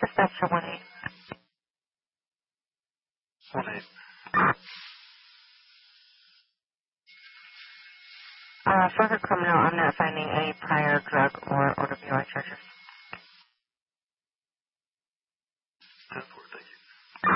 Dispatcher 1-8. 1-8. For her criminal, I'm not finding any prior drug or OWI charges.